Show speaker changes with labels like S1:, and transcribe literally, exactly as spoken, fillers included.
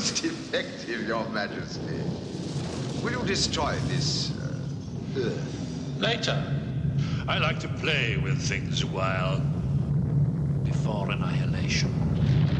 S1: Most effective, Your Majesty. Will you destroy this uh, Earth?
S2: Later. I like to play with things a while. Before annihilation.